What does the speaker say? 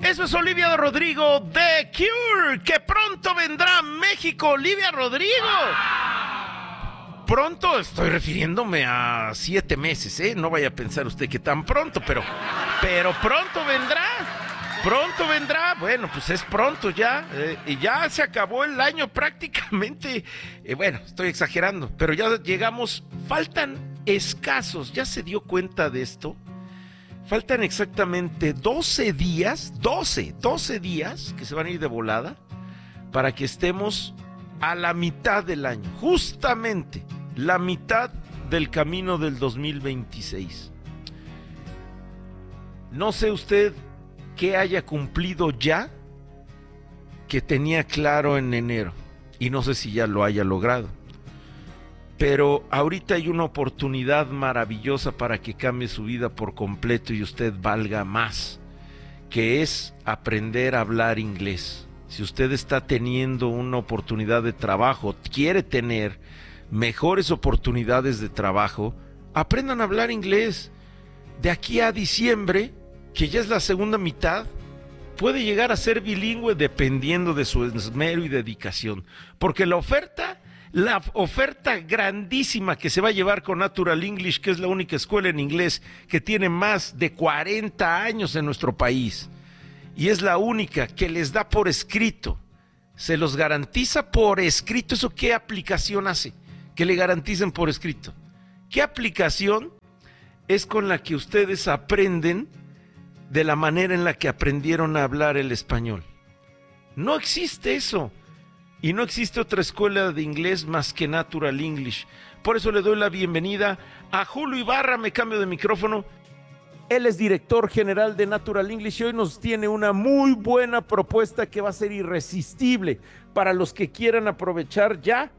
Eso es Olivia Rodrigo de Cure, que pronto vendrá a México. Olivia Rodrigo. Pronto, estoy refiriéndome a 7 meses, ¿eh? No vaya a pensar usted que tan pronto, pero pronto vendrá. Pronto vendrá. Bueno, pues es pronto ya. Y ya se acabó el año prácticamente. Bueno, estoy exagerando, pero ya llegamos. Faltan escasos. ¿Ya se dio cuenta de esto? Faltan exactamente 12 días, 12 días que se van a ir de volada para que estemos a la mitad del año, justamente la mitad del camino del 2026. No sé usted qué haya cumplido ya que tenía claro en enero, y no sé si ya lo haya logrado. Pero ahorita hay una oportunidad maravillosa para que cambie su vida por completo y usted valga más, que es aprender a hablar inglés. Si usted está teniendo una oportunidad de trabajo, quiere tener mejores oportunidades de trabajo, aprendan a hablar inglés. De aquí a diciembre, que ya es la segunda mitad, puede llegar a ser bilingüe dependiendo de su esmero y dedicación. Porque la oferta grandísima que se va a llevar con Natural English, que es la única escuela en inglés que tiene más de 40 años en nuestro país, y es la única que les da por escrito, se los garantiza por escrito. ¿Eso qué aplicación hace? Que le garanticen por escrito. ¿Qué aplicación es con la que ustedes aprenden de la manera en la que aprendieron a hablar el español? No existe eso. Y no existe otra escuela de inglés más que Natural English. Por eso le doy la bienvenida a Julio Ibarra. Me cambio de micrófono. Él es director general de Natural English y hoy nos tiene una muy buena propuesta que va a ser irresistible para los que quieran aprovechar ya